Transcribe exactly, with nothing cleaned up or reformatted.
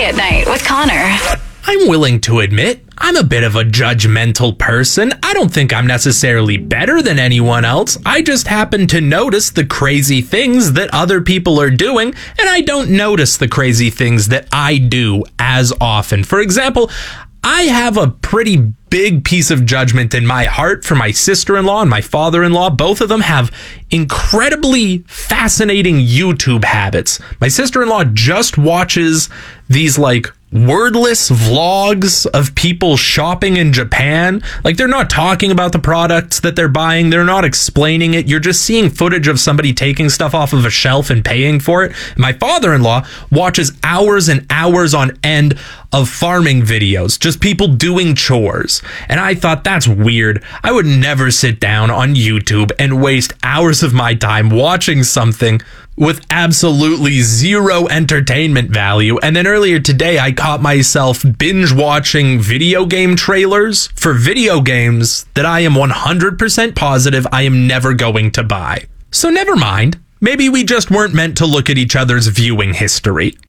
at Night with Connor. I'm willing to admit I'm a bit of a judgmental person. I don't think I'm necessarily better than anyone else. I just happen to notice the crazy things that other people are doing, and I don't notice the crazy things that I do as often. For example, I have a pretty big piece of judgment in my heart for my sister-in-law and my father-in-law. Both of them have incredibly fascinating YouTube habits. My sister-in-law just watches these like wordless vlogs of people shopping in Japan. Like, they're not talking about the products that they're buying. They're not explaining it. You're just seeing footage of somebody taking stuff off of a shelf and paying for it. My father-in-law watches hours and hours on end of farming videos, just people doing chores. And I thought, that's weird. I would never sit down on YouTube and waste hours of my time watching something with absolutely zero entertainment value. And then earlier today, I caught myself binge watching video game trailers for video games that I am one hundred percent positive I am never going to buy. So never mind. Maybe we just weren't meant to look at each other's viewing history.